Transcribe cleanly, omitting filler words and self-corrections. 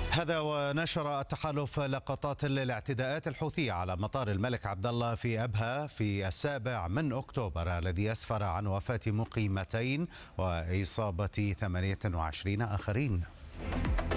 هذا ونشر التحالف لقطات الاعتداءات الحوثية على مطار الملك عبدالله في أبها في 7 من أكتوبر، الذي أسفر عن وفاة مقيمتين وإصابة 28 آخرين.